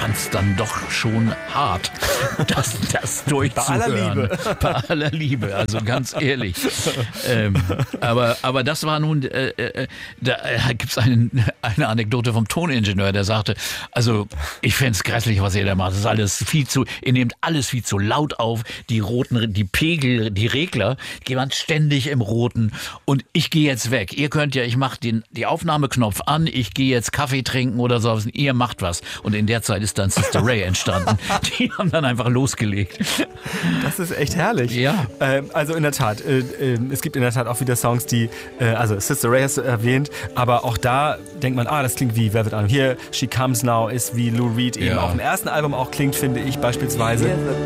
fand es dann doch schon hart, das durchzuhören. Bei aller Liebe, also ganz ehrlich. Aber das war nun, da gibt es eine Anekdote vom Toningenieur, der sagte, also ich fände es grässlich, was ihr da macht. Das ist alles ihr nehmt alles viel zu laut auf. Die Pegel, die Regler, die waren ständig im Roten. Und ich gehe jetzt weg. Ihr könnt ja, ich mache die Aufnahmeknopf an, ich gehe jetzt Kaffee trinken oder so. Ihr macht was. Und in der Zeit ist dann Sister Ray entstanden. Die haben dann einfach losgelegt. Das ist echt herrlich. Ja. Also in der Tat, es gibt in der Tat auch wieder Songs, die, also Sister Ray hast du erwähnt, aber auch da denkt man, das klingt wie Velvet Underground. Hier, She Comes Now ist wie Lou Reed eben auch im ersten Album auch klingt, finde ich beispielsweise.